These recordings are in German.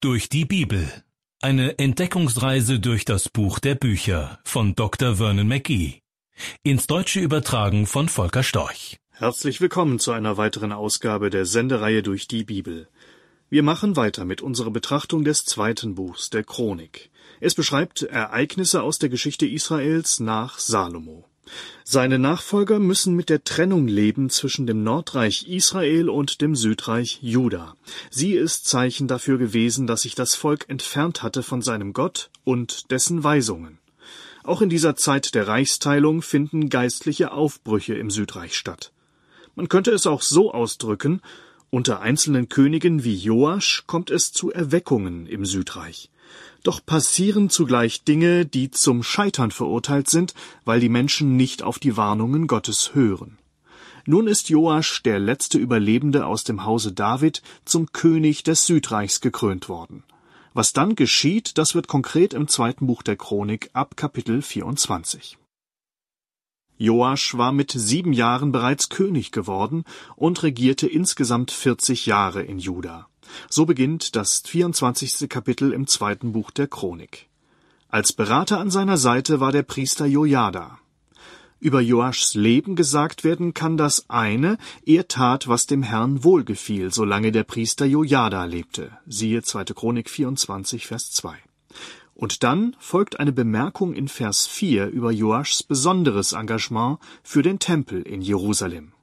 Durch die Bibel. Eine Entdeckungsreise durch das Buch der Bücher von Dr. Vernon McGee. Ins Deutsche übertragen von Volker Storch. Herzlich willkommen zu einer weiteren Ausgabe der Sendereihe Durch die Bibel. Wir machen weiter mit unserer Betrachtung des zweiten Buchs der Chronik. Es beschreibt Ereignisse aus der Geschichte Israels nach Salomo. Seine Nachfolger müssen mit der Trennung leben zwischen dem Nordreich Israel und dem Südreich Juda. Sie ist Zeichen dafür gewesen, dass sich das Volk entfernt hatte von seinem Gott und dessen Weisungen. Auch in dieser Zeit der Reichsteilung finden geistliche Aufbrüche im Südreich statt. Man könnte es auch so ausdrücken: Unter einzelnen Königen wie Joasch kommt es zu Erweckungen im Südreich. Doch passieren zugleich Dinge, die zum Scheitern verurteilt sind, weil die Menschen nicht auf die Warnungen Gottes hören. Nun ist Joasch, der letzte Überlebende aus dem Hause David, zum König des Südreichs gekrönt worden. Was dann geschieht, das wird konkret im zweiten Buch der Chronik ab Kapitel 24. Joasch war mit 7 Jahren bereits König geworden und regierte insgesamt 40 Jahre in Juda. So beginnt das 24. Kapitel im zweiten Buch der Chronik. Als Berater an seiner Seite war der Priester Jojada. Über Joaschs Leben gesagt werden kann das eine: Er tat, was dem Herrn wohlgefiel, solange der Priester Jojada lebte. Siehe 2. Chronik 24, Vers 2. Und dann folgt eine Bemerkung in Vers 4 über Joaschs besonderes Engagement für den Tempel in Jerusalem.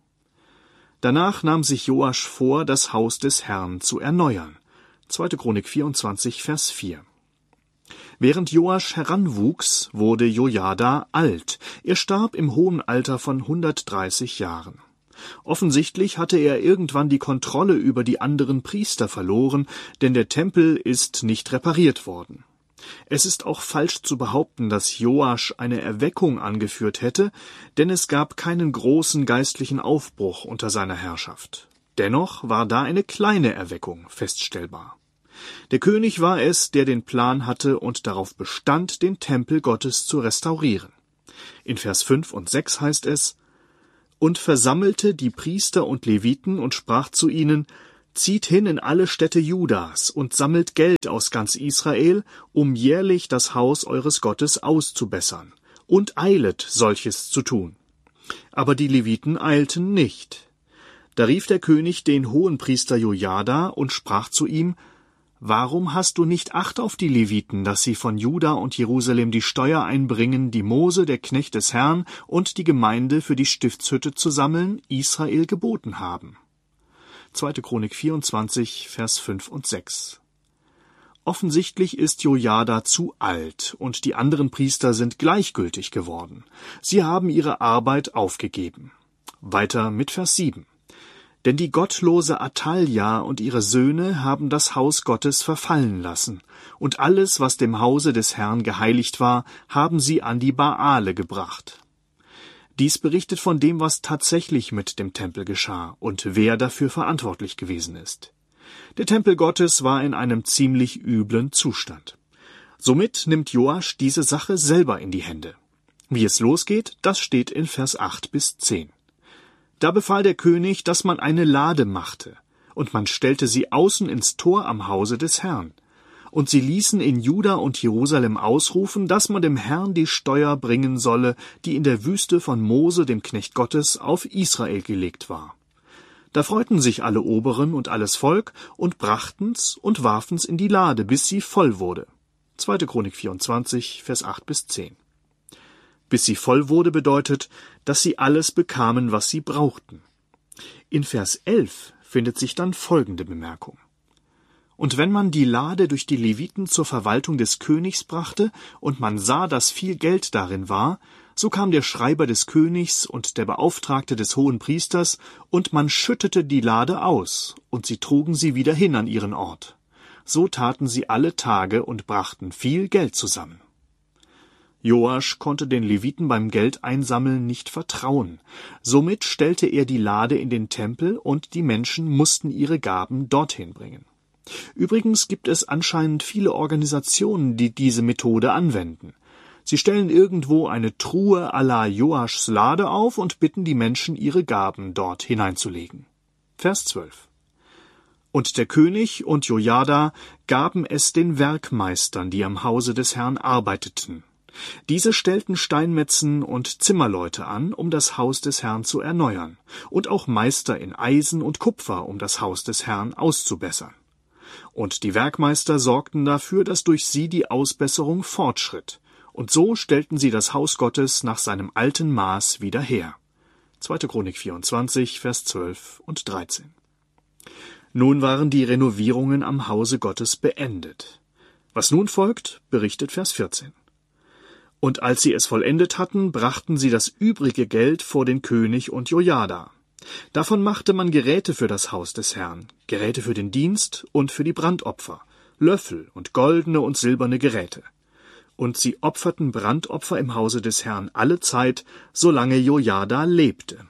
Danach nahm sich Joasch vor, das Haus des Herrn zu erneuern. 2. Chronik 24, Vers 4. Während Joasch heranwuchs, wurde Jojada alt. Er starb im hohen Alter von 130 Jahren. Offensichtlich hatte er irgendwann die Kontrolle über die anderen Priester verloren, denn der Tempel ist nicht repariert worden. Es ist auch falsch zu behaupten, dass Joasch eine Erweckung angeführt hätte, denn es gab keinen großen geistlichen Aufbruch unter seiner Herrschaft. Dennoch war da eine kleine Erweckung feststellbar. Der König war es, der den Plan hatte und darauf bestand, den Tempel Gottes zu restaurieren. In Vers 5 und 6 heißt es: Und versammelte die Priester und Leviten und sprach zu ihnen: Zieht hin in alle Städte Judas und sammelt Geld aus ganz Israel, um jährlich das Haus eures Gottes auszubessern, und eilet, solches zu tun. Aber die Leviten eilten nicht. Da rief der König den Hohenpriester Jojada und sprach zu ihm: Warum hast du nicht Acht auf die Leviten, dass sie von Juda und Jerusalem die Steuer einbringen, die Mose, der Knecht des Herrn, und die Gemeinde für die Stiftshütte zu sammeln, Israel geboten haben? 2. Chronik 24, Vers 5 und 6. Offensichtlich ist Jojada zu alt und die anderen Priester sind gleichgültig geworden. Sie haben ihre Arbeit aufgegeben. Weiter mit Vers 7. Denn die gottlose Athalja und ihre Söhne haben das Haus Gottes verfallen lassen, und alles, was dem Hause des Herrn geheiligt war, haben sie an die Baale gebracht. Dies berichtet von dem, was tatsächlich mit dem Tempel geschah und wer dafür verantwortlich gewesen ist. Der Tempel Gottes war in einem ziemlich üblen Zustand. Somit nimmt Joasch diese Sache selber in die Hände. Wie es losgeht, das steht in Vers 8 bis 10. Da befahl der König, dass man eine Lade machte, und man stellte sie außen ins Tor am Hause des Herrn. Und sie ließen in Juda und Jerusalem ausrufen, dass man dem Herrn die Steuer bringen solle, die in der Wüste von Mose, dem Knecht Gottes, auf Israel gelegt war. Da freuten sich alle Oberen und alles Volk und brachten's und warfen's in die Lade, bis sie voll wurde. 2. Chronik 24, Vers 8 bis 10. Bis sie voll wurde bedeutet, dass sie alles bekamen, was sie brauchten. In Vers 11 findet sich dann folgende Bemerkung: Und wenn man die Lade durch die Leviten zur Verwaltung des Königs brachte, und man sah, dass viel Geld darin war, so kam der Schreiber des Königs und der Beauftragte des Hohenpriesters, und man schüttete die Lade aus, und sie trugen sie wieder hin an ihren Ort. So taten sie alle Tage und brachten viel Geld zusammen. Joasch konnte den Leviten beim Geldeinsammeln nicht vertrauen. Somit stellte er die Lade in den Tempel, und die Menschen mussten ihre Gaben dorthin bringen. Übrigens gibt es anscheinend viele Organisationen, die diese Methode anwenden. Sie stellen irgendwo eine Truhe à la Joaschs Lade auf und bitten die Menschen, ihre Gaben dort hineinzulegen. Vers 12. Und der König und Jojada gaben es den Werkmeistern, die am Hause des Herrn arbeiteten. Diese stellten Steinmetzen und Zimmerleute an, um das Haus des Herrn zu erneuern, und auch Meister in Eisen und Kupfer, um das Haus des Herrn auszubessern. Und die Werkmeister sorgten dafür, dass durch sie die Ausbesserung fortschritt, und so stellten sie das Haus Gottes nach seinem alten Maß wieder her. 2. Chronik 24, Vers 12 und 13. Nun waren die Renovierungen am Hause Gottes beendet. Was nun folgt, berichtet Vers 14. Und als sie es vollendet hatten, brachten sie das übrige Geld vor den König und Jojada. Davon machte man Geräte für das Haus des Herrn, Geräte für den Dienst und für die Brandopfer, Löffel und goldene und silberne Geräte. Und sie opferten Brandopfer im Hause des Herrn alle Zeit, solange Jojada lebte.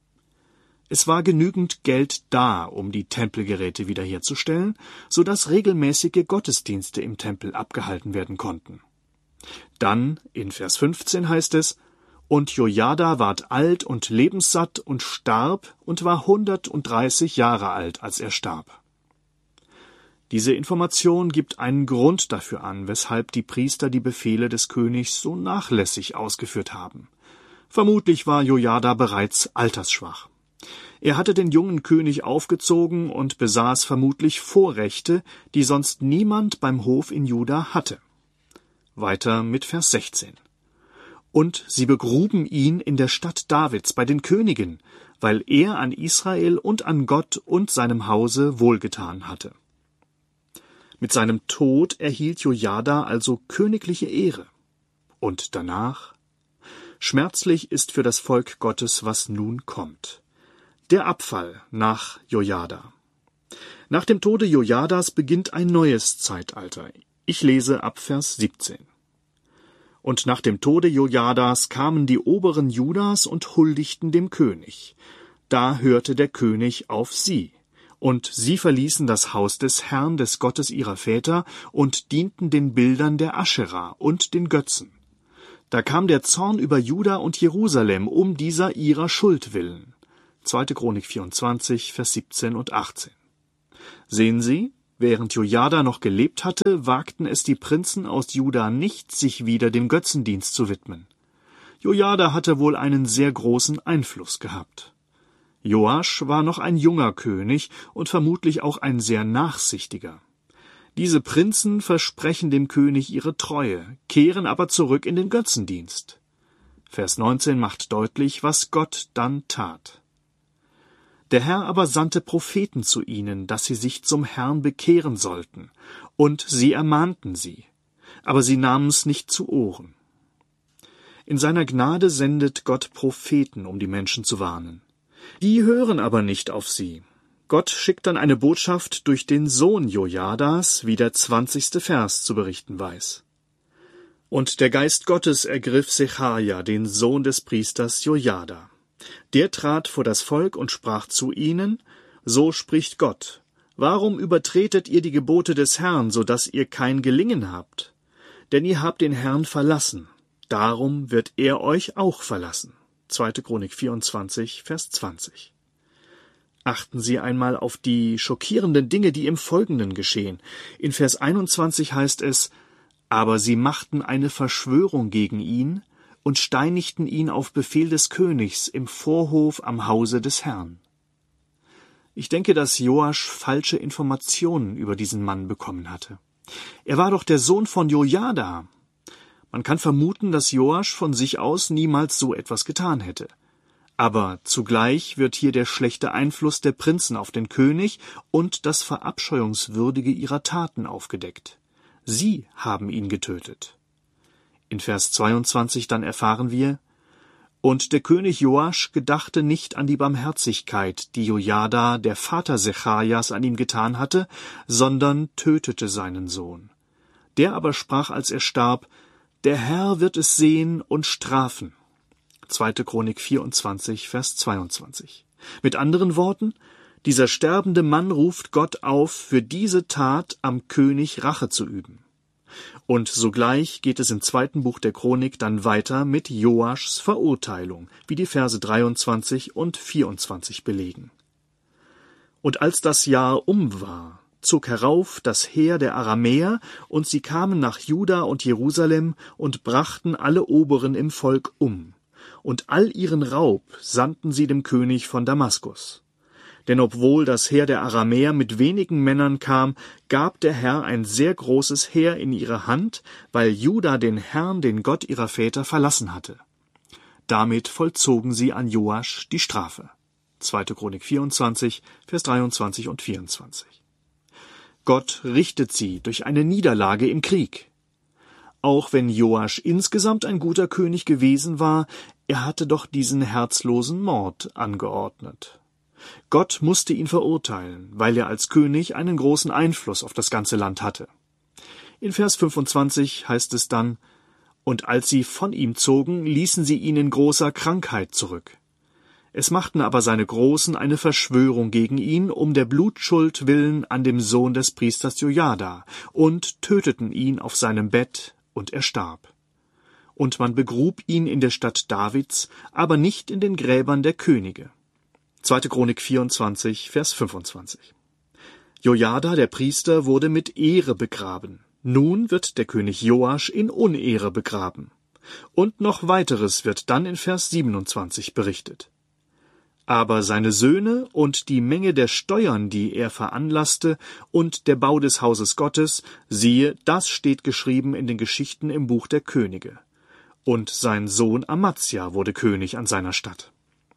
Es war genügend Geld da, um die Tempelgeräte wiederherzustellen, so dass regelmäßige Gottesdienste im Tempel abgehalten werden konnten. Dann, in Vers 15 heißt es, und Jojada ward alt und lebenssatt und starb und war 130 Jahre alt, als er starb. Diese Information gibt einen Grund dafür an, weshalb die Priester die Befehle des Königs so nachlässig ausgeführt haben. Vermutlich war Jojada bereits altersschwach. Er hatte den jungen König aufgezogen und besaß vermutlich Vorrechte, die sonst niemand beim Hof in Juda hatte. Weiter mit Vers 16. Und sie begruben ihn in der Stadt Davids bei den Königen, weil er an Israel und an Gott und seinem Hause wohlgetan hatte. Mit seinem Tod erhielt Jojada also königliche Ehre. Und danach? Schmerzlich ist für das Volk Gottes, was nun kommt. Der Abfall nach Jojada. Nach dem Tode Jojadas beginnt ein neues Zeitalter. Ich lese ab Vers 17. Und nach dem Tode Jojadas kamen die Oberen Judas und huldigten dem König. Da hörte der König auf sie. Und sie verließen das Haus des Herrn, des Gottes ihrer Väter, und dienten den Bildern der Aschera und den Götzen. Da kam der Zorn über Juda und Jerusalem um dieser ihrer Schuld willen. 2. Chronik 24, Vers 17 und 18. Sehen Sie, während Jojada noch gelebt hatte, wagten es die Prinzen aus Juda nicht, sich wieder dem Götzendienst zu widmen. Jojada hatte wohl einen sehr großen Einfluss gehabt. Joasch war noch ein junger König und vermutlich auch ein sehr nachsichtiger. Diese Prinzen versprechen dem König ihre Treue, kehren aber zurück in den Götzendienst. Vers 19 macht deutlich, was Gott dann tat. Der Herr aber sandte Propheten zu ihnen, dass sie sich zum Herrn bekehren sollten, und sie ermahnten sie, aber sie nahmen's nicht zu Ohren. In seiner Gnade sendet Gott Propheten, um die Menschen zu warnen. Die hören aber nicht auf sie. Gott schickt dann eine Botschaft durch den Sohn Jojadas, wie der 20. Vers zu berichten weiß. Und der Geist Gottes ergriff Secharia, den Sohn des Priesters Jojada. Der trat vor das Volk und sprach zu ihnen, so spricht Gott, warum übertretet ihr die Gebote des Herrn, so dass ihr kein Gelingen habt? Denn ihr habt den Herrn verlassen, darum wird er euch auch verlassen. 2. Chronik 24, Vers 20. Achten Sie einmal auf die schockierenden Dinge, die im Folgenden geschehen. In Vers 21 heißt es, aber sie machten eine Verschwörung gegen ihn und steinigten ihn auf Befehl des Königs im Vorhof am Hause des Herrn. Ich denke, dass Joasch falsche Informationen über diesen Mann bekommen hatte. Er war doch der Sohn von Jojada. Man kann vermuten, dass Joasch von sich aus niemals so etwas getan hätte. Aber zugleich wird hier der schlechte Einfluss der Prinzen auf den König und das Verabscheuungswürdige ihrer Taten aufgedeckt. Sie haben ihn getötet. In Vers 22 dann erfahren wir, und der König Joasch gedachte nicht an die Barmherzigkeit, die Jojada, der Vater Secharias, an ihm getan hatte, sondern tötete seinen Sohn. Der aber sprach, als er starb, der Herr wird es sehen und strafen. 2. Chronik 24, Vers 22. Mit anderen Worten, dieser sterbende Mann ruft Gott auf, für diese Tat am König Rache zu üben. Und sogleich geht es im 2. Buch der Chronik dann weiter mit Joaschs Verurteilung, wie die Verse 23 und 24 belegen. Und als das Jahr um war, zog herauf das Heer der Aramäer, und sie kamen nach Juda und Jerusalem und brachten alle Oberen im Volk um. Und all ihren Raub sandten sie dem König von Damaskus. Denn obwohl das Heer der Aramäer mit wenigen Männern kam, gab der Herr ein sehr großes Heer in ihre Hand, weil Juda den Herrn, den Gott ihrer Väter, verlassen hatte. Damit vollzogen sie an Joasch die Strafe. 2. Chronik 24, Vers 23 und 24. Gott richtet sie durch eine Niederlage im Krieg. Auch wenn Joasch insgesamt ein guter König gewesen war, er hatte doch diesen herzlosen Mord angeordnet. Gott musste ihn verurteilen, weil er als König einen großen Einfluss auf das ganze Land hatte. In Vers 25 heißt es dann: Und als sie von ihm zogen, ließen sie ihn in großer Krankheit zurück. Es machten aber seine Großen eine Verschwörung gegen ihn, um der Blutschuld willen an dem Sohn des Priesters Jojada, und töteten ihn auf seinem Bett, und er starb. Und man begrub ihn in der Stadt Davids, aber nicht in den Gräbern der Könige. 2. Chronik 24, Vers 25. Jojada, der Priester, wurde mit Ehre begraben. Nun wird der König Joasch in Unehre begraben. Und noch weiteres wird dann in Vers 27 berichtet. Aber seine Söhne und die Menge der Steuern, die er veranlasste, und der Bau des Hauses Gottes, siehe, das steht geschrieben in den Geschichten im Buch der Könige. Und sein Sohn Amazia wurde König an seiner Stadt.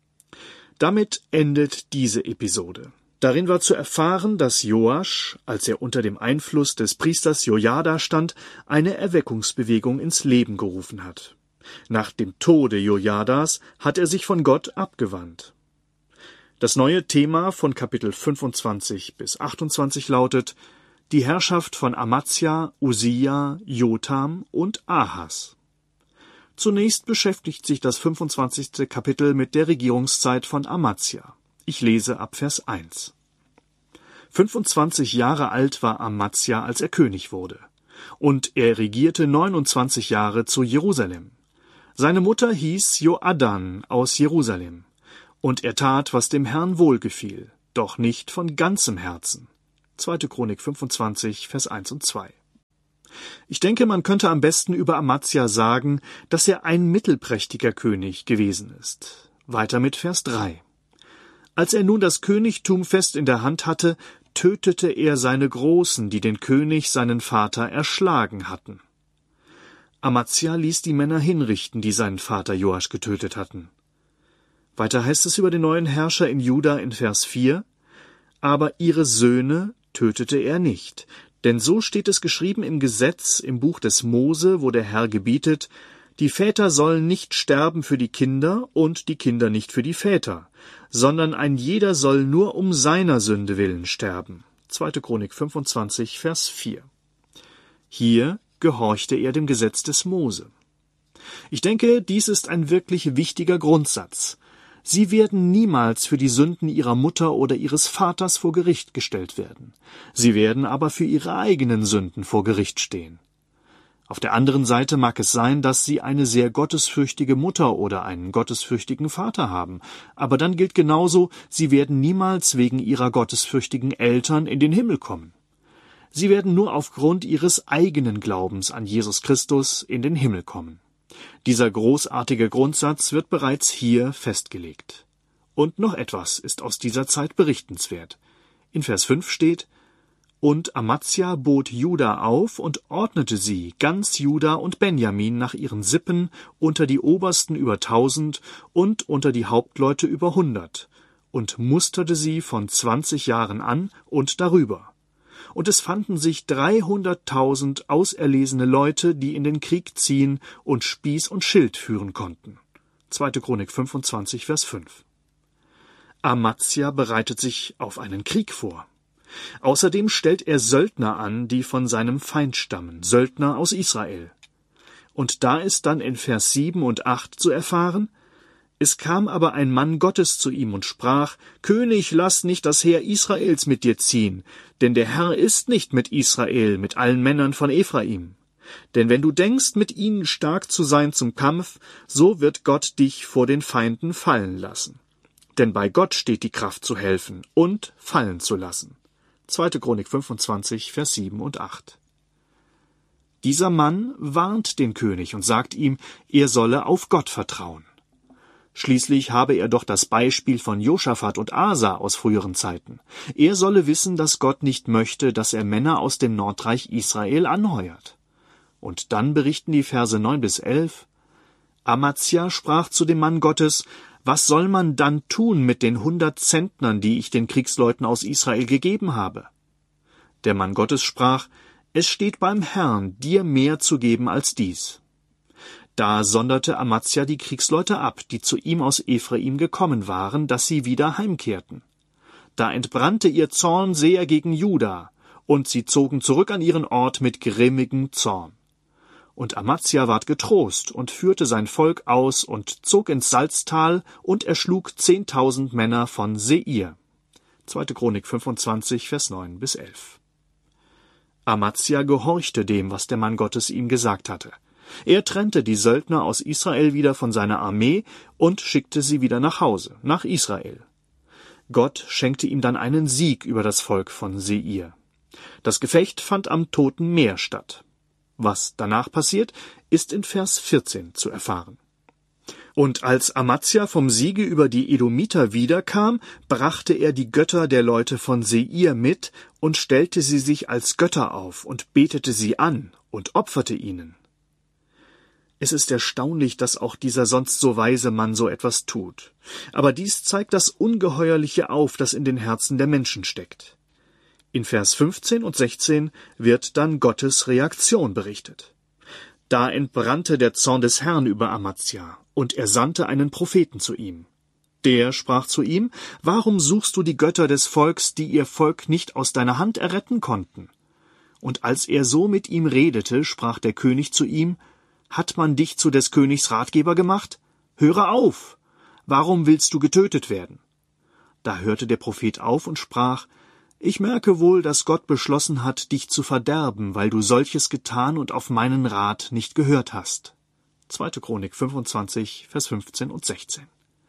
Damit endet diese Episode. Darin war zu erfahren, dass Joasch, als er unter dem Einfluss des Priesters Jojada stand, eine Erweckungsbewegung ins Leben gerufen hat. Nach dem Tode Jojadas hat er sich von Gott abgewandt. Das neue Thema von Kapitel 25 bis 28 lautet: die Herrschaft von Amazia, Usia, Jotham und Ahas. Zunächst beschäftigt sich das 25. Kapitel mit der Regierungszeit von Amazia. Ich lese ab Vers 1. 25 Jahre alt war Amazia, als er König wurde. Und er regierte 29 Jahre zu Jerusalem. Seine Mutter hieß Joadan aus Jerusalem. Und er tat, was dem Herrn wohlgefiel, doch nicht von ganzem Herzen. 2. Chronik 25, Vers 1 und 2. Ich denke, man könnte am besten über Amazia sagen, dass er ein mittelprächtiger König gewesen ist. Weiter mit Vers 3. Als er nun das Königtum fest in der Hand hatte, tötete er seine Großen, die den König, seinen Vater, erschlagen hatten. Amazia ließ die Männer hinrichten, die seinen Vater Joasch getötet hatten. Weiter heißt es über den neuen Herrscher in Juda in Vers 4: Aber ihre Söhne tötete er nicht, denn so steht es geschrieben im Gesetz, im Buch des Mose, wo der Herr gebietet: Die Väter sollen nicht sterben für die Kinder und die Kinder nicht für die Väter, sondern ein jeder soll nur um seiner Sünde willen sterben. 2. Chronik 25, Vers 4. Hier gehorchte er dem Gesetz des Mose. Ich denke, dies ist ein wirklich wichtiger Grundsatz. Sie werden niemals für die Sünden ihrer Mutter oder ihres Vaters vor Gericht gestellt werden. Sie werden aber für ihre eigenen Sünden vor Gericht stehen. Auf der anderen Seite mag es sein, dass sie eine sehr gottesfürchtige Mutter oder einen gottesfürchtigen Vater haben. Aber dann gilt genauso, sie werden niemals wegen ihrer gottesfürchtigen Eltern in den Himmel kommen. Sie werden nur aufgrund ihres eigenen Glaubens an Jesus Christus in den Himmel kommen. Dieser großartige Grundsatz wird bereits hier festgelegt. Und noch etwas ist aus dieser Zeit berichtenswert. In Vers 5 steht: Und Amazia bot Juda auf und ordnete sie, ganz Juda und Benjamin, nach ihren Sippen, unter die Obersten über 1000 und unter die Hauptleute über 100, und musterte sie von 20 Jahren an und darüber. Und es fanden sich 300.000 auserlesene Leute, die in den Krieg ziehen und Spieß und Schild führen konnten. 2. Chronik 25, Vers 5. Amazia bereitet sich auf einen Krieg vor. Außerdem stellt er Söldner an, die von seinem Feind stammen, Söldner aus Israel. Und da ist dann in Vers 7 und 8 zu erfahren: Es kam aber ein Mann Gottes zu ihm und sprach: König, lass nicht das Heer Israels mit dir ziehen, denn der Herr ist nicht mit Israel, mit allen Männern von Ephraim. Denn wenn du denkst, mit ihnen stark zu sein zum Kampf, so wird Gott dich vor den Feinden fallen lassen. denn bei Gott steht die Kraft zu helfen und fallen zu lassen. 2. Chronik 25, Vers 7 und 8. Dieser Mann warnt den König und sagt ihm, er solle auf Gott vertrauen. Schließlich habe er doch das Beispiel von Josaphat und Asa aus früheren Zeiten. Er solle wissen, dass Gott nicht möchte, dass er Männer aus dem Nordreich Israel anheuert. Und dann berichten die Verse 9 bis 11. Amazia sprach zu dem Mann Gottes, was soll man dann tun mit den 100 Zentnern, die ich den Kriegsleuten aus Israel gegeben habe? Der Mann Gottes sprach, es steht beim Herrn, dir mehr zu geben als dies. Da sonderte Amazia die Kriegsleute ab, die zu ihm aus Ephraim gekommen waren, dass sie wieder heimkehrten. Da entbrannte ihr Zorn sehr gegen Juda, und sie zogen zurück an ihren Ort mit grimmigem Zorn. Und Amazia ward getrost und führte sein Volk aus und zog ins Salztal und erschlug 10.000 Männer von Seir. 2. Chronik 25, Vers 9 bis 11. Amazia gehorchte dem, was der Mann Gottes ihm gesagt hatte. Er trennte die Söldner aus Israel wieder von seiner Armee und schickte sie wieder nach Hause, nach Israel. Gott schenkte ihm dann einen Sieg über das Volk von Seir. Das Gefecht fand am Toten Meer statt. Was danach passiert, ist in Vers 14 zu erfahren. Und als Amazia vom Siege über die Edomiter wiederkam, brachte er die Götter der Leute von Seir mit und stellte sie sich als Götter auf und betete sie an und opferte ihnen. Es ist erstaunlich, dass auch dieser sonst so weise Mann so etwas tut. Aber dies zeigt das Ungeheuerliche auf, das in den Herzen der Menschen steckt. In Vers 15 und 16 wird dann Gottes Reaktion berichtet. Da entbrannte der Zorn des Herrn über Amazia, und er sandte einen Propheten zu ihm. Der sprach zu ihm, warum suchst du die Götter des Volks, die ihr Volk nicht aus deiner Hand erretten konnten? Und als er so mit ihm redete, sprach der König zu ihm, hat man dich zu des Königs Ratgeber gemacht? Höre auf! Warum willst du getötet werden? Da hörte der Prophet auf und sprach, ich merke wohl, dass Gott beschlossen hat, dich zu verderben, weil du solches getan und auf meinen Rat nicht gehört hast. 2. Chronik 25, Vers 15 und 16.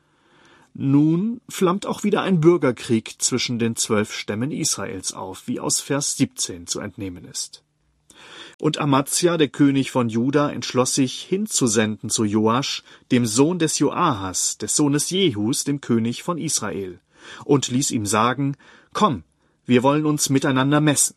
Nun flammt auch wieder ein Bürgerkrieg zwischen den 12 Stämmen Israels auf, wie aus Vers 17 zu entnehmen ist. Und Amazia, der König von Juda, entschloss sich, hinzusenden zu Joasch, dem Sohn des Joahas, des Sohnes Jehus, dem König von Israel, und ließ ihm sagen, komm, wir wollen uns miteinander messen.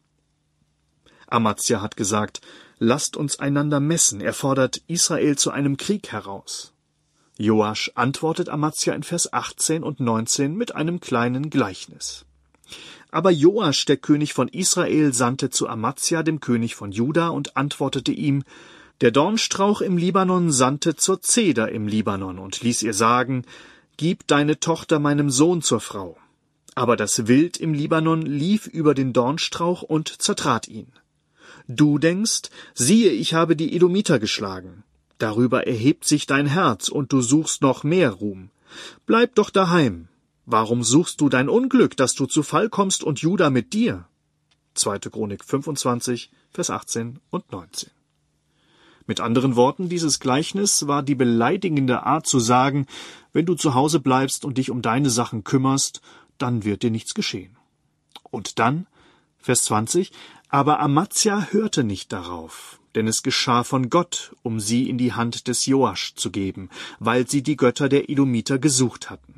Amazia hat gesagt, lasst uns einander messen, er fordert Israel zu einem Krieg heraus. Joasch antwortet Amazia in Vers 18 und 19 mit einem kleinen Gleichnis. Aber Joasch, der König von Israel, sandte zu Amazia, dem König von Juda, und antwortete ihm, der Dornstrauch im Libanon sandte zur Zeder im Libanon und ließ ihr sagen, gib deine Tochter meinem Sohn zur Frau. Aber das Wild im Libanon lief über den Dornstrauch und zertrat ihn. Du denkst, siehe, ich habe die Edomiter geschlagen. Darüber erhebt sich dein Herz, und du suchst noch mehr Ruhm. Bleib doch daheim. Warum suchst du dein Unglück, dass du zu Fall kommst und Juda mit dir? 2. Chronik 25, Vers 18 und 19. Mit anderen Worten, dieses Gleichnis war die beleidigende Art zu sagen, wenn du zu Hause bleibst und dich um deine Sachen kümmerst, dann wird dir nichts geschehen. Und dann, Vers 20, aber Amazia hörte nicht darauf, denn es geschah von Gott, um sie in die Hand des Joasch zu geben, weil sie die Götter der Edomiter gesucht hatten.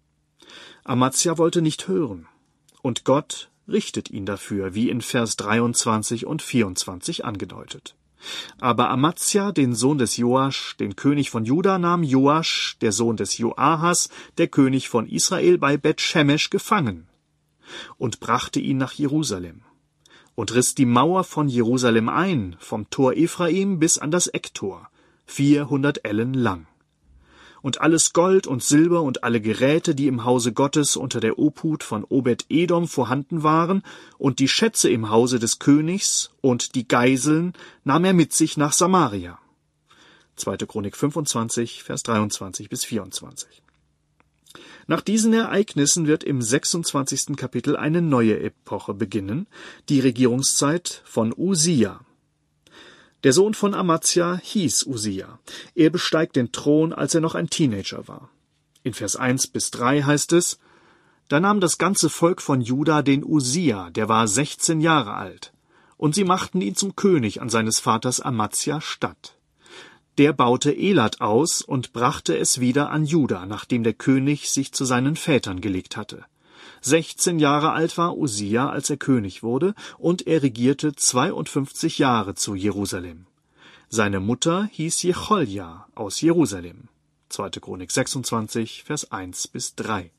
Amazia wollte nicht hören, und Gott richtet ihn dafür, wie in Vers 23 und 24 angedeutet. Aber Amazia, den Sohn des Joasch, den König von Juda, nahm Joasch, der Sohn des Joahas, der König von Israel, bei Bet-Shemesh gefangen und brachte ihn nach Jerusalem und riss die Mauer von Jerusalem ein, vom Tor Ephraim bis an das Ecktor, 400 Ellen lang. Und alles Gold und Silber und alle Geräte, die im Hause Gottes unter der Obhut von Obed-Edom vorhanden waren, und die Schätze im Hause des Königs und die Geiseln nahm er mit sich nach Samaria. 2. Chronik 25, Vers 23 bis 24. Nach diesen Ereignissen wird im 26. Kapitel eine neue Epoche beginnen, die Regierungszeit von Usia. Der Sohn von Amazia hieß Usia. Er besteigt den Thron, als er noch ein Teenager war. In Vers 1 bis 3 heißt es: Da nahm das ganze Volk von Juda den Usia, der war 16 Jahre alt, und sie machten ihn zum König an seines Vaters Amazia statt. Der baute Elat aus und brachte es wieder an Juda, nachdem der König sich zu seinen Vätern gelegt hatte. 16 Jahre alt war Usia, als er König wurde, und er regierte 52 Jahre zu Jerusalem. Seine Mutter hieß Jecholja aus Jerusalem. 2. Chronik 26, Vers 1 bis 3.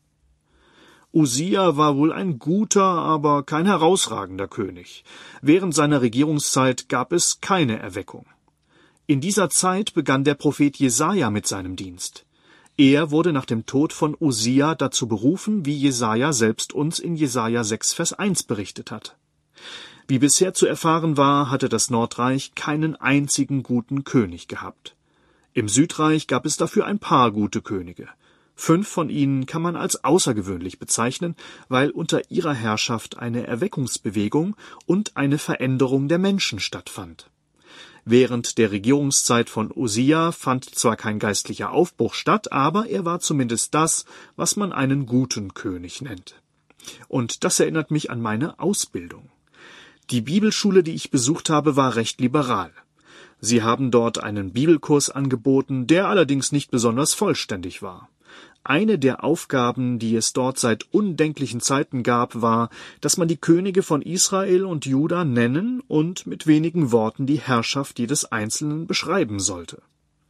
Usia war wohl ein guter, aber kein herausragender König. Während seiner Regierungszeit gab es keine Erweckung. In dieser Zeit begann der Prophet Jesaja mit seinem Dienst. Er wurde nach dem Tod von Usia dazu berufen, wie Jesaja selbst uns in Jesaja 6, Vers 1 berichtet hat. Wie bisher zu erfahren war, hatte das Nordreich keinen einzigen guten König gehabt. Im Südreich gab es dafür ein paar gute Könige. 5 von ihnen kann man als außergewöhnlich bezeichnen, weil unter ihrer Herrschaft eine Erweckungsbewegung und eine Veränderung der Menschen stattfand. Während der Regierungszeit von Usia fand zwar kein geistlicher Aufbruch statt, aber er war zumindest das, was man einen guten König nennt. Und das erinnert mich an meine Ausbildung. Die Bibelschule, die ich besucht habe, war recht liberal. Sie haben dort einen Bibelkurs angeboten, der allerdings nicht besonders vollständig war. Eine der Aufgaben, die es dort seit undenklichen Zeiten gab, war, dass man die Könige von Israel und Juda nennen und mit wenigen Worten die Herrschaft jedes Einzelnen beschreiben sollte.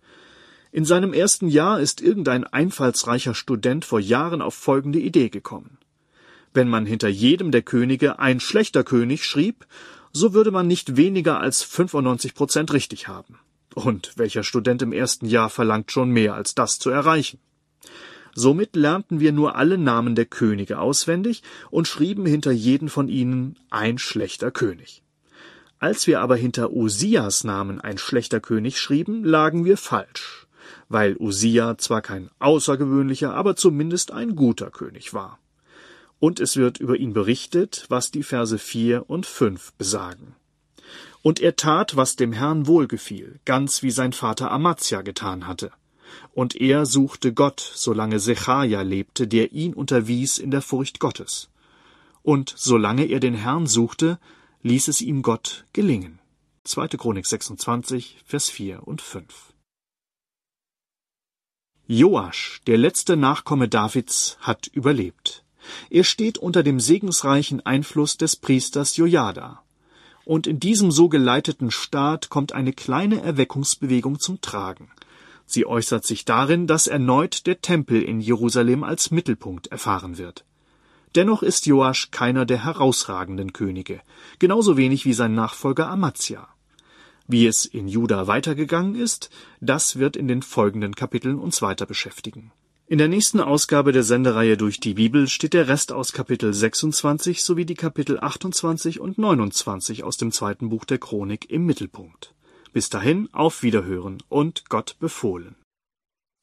In seinem ersten Jahr ist irgendein einfallsreicher Student vor Jahren auf folgende Idee gekommen. Wenn man hinter jedem der Könige ein schlechter König schrieb, so würde man nicht weniger als 95% richtig haben. Und welcher Student im ersten Jahr verlangt schon mehr als das zu erreichen? Somit lernten wir nur alle Namen der Könige auswendig und schrieben hinter jeden von ihnen ein schlechter König. Als wir aber hinter Usias Namen ein schlechter König schrieben, lagen wir falsch, weil Usia zwar kein außergewöhnlicher, aber zumindest ein guter König war. Und es wird über ihn berichtet, was die Verse 4 und 5 besagen. Und er tat, was dem Herrn wohlgefiel, ganz wie sein Vater Amazia getan hatte. Und er suchte Gott, solange Sechaja lebte, der ihn unterwies in der Furcht Gottes. Und solange er den Herrn suchte, ließ es ihm Gott gelingen. 2. Chronik 26, Vers 4 und 5. Joasch, der letzte Nachkomme Davids, hat überlebt. Er steht unter dem segensreichen Einfluss des Priesters Jojada. Und in diesem so geleiteten Staat kommt eine kleine Erweckungsbewegung zum Tragen. Sie äußert sich darin, dass erneut der Tempel in Jerusalem als Mittelpunkt erfahren wird. Dennoch ist Joasch keiner der herausragenden Könige, genauso wenig wie sein Nachfolger Amazia. Wie es in Juda weitergegangen ist, das wird in den folgenden Kapiteln uns weiter beschäftigen. In der nächsten Ausgabe der Sendereihe Durch die Bibel steht der Rest aus Kapitel 26 sowie die Kapitel 28 und 29 aus dem 2. Buch der Chronik im Mittelpunkt. Bis dahin, auf Wiederhören und Gott befohlen.